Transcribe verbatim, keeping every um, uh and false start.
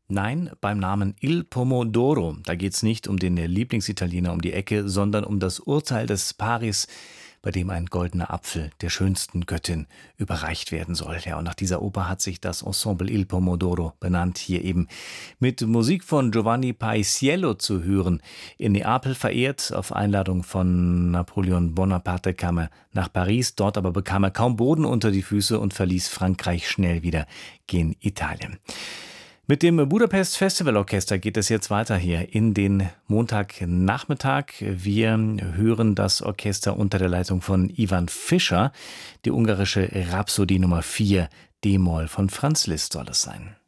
Nein, beim Namen Il Pomodoro, da geht's nicht um den Lieblingsitaliener um die Ecke, sondern um das Urteil des Paris, bei dem ein goldener Apfel der schönsten Göttin überreicht werden soll. Ja, und nach dieser Oper hat sich das Ensemble Il Pomodoro benannt, hier eben mit Musik von Giovanni Paisiello zu hören. In Neapel verehrt, auf Einladung von Napoleon Bonaparte kam er nach Paris, dort aber bekam er kaum Boden unter die Füße und verließ Frankreich schnell wieder gen Italien. Mit dem Budapest Festival Orchester geht es jetzt weiter hier in den Montagnachmittag. Wir hören das Orchester unter der Leitung von Ivan Fischer. Die ungarische Rhapsodie Nummer vier, D-Moll von Franz Liszt soll es sein.